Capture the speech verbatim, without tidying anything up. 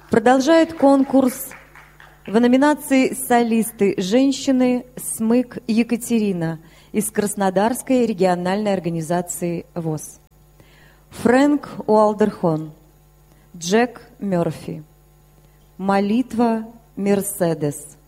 Продолжает конкурс в номинации «Солисты женщины» Смык Екатерина из Краснодарской региональной организации ВОС. Фрэнк Уалдерхон, Джек Мерфи, Молитва Мерседес,